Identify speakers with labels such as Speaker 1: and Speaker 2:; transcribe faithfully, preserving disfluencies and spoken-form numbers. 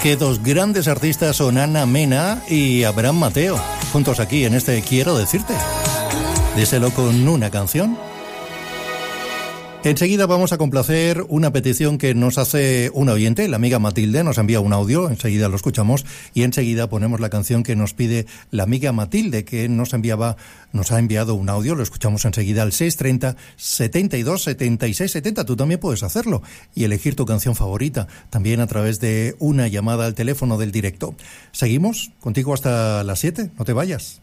Speaker 1: que dos grandes artistas son Ana Mena y Abraham Mateo, juntos aquí en este Quiero Decirte. Díselo con una canción. Enseguida vamos a complacer una petición que nos hace una oyente, la amiga Matilde, nos envía un audio, enseguida lo escuchamos y enseguida ponemos la canción que nos pide la amiga Matilde, que nos enviaba, nos ha enviado un audio, lo escuchamos enseguida al seis treinta, setenta y dos, setenta y seis, setenta. Tú también puedes hacerlo y elegir tu canción favorita, también a través de una llamada al teléfono del directo. Seguimos contigo hasta las siete, no te vayas.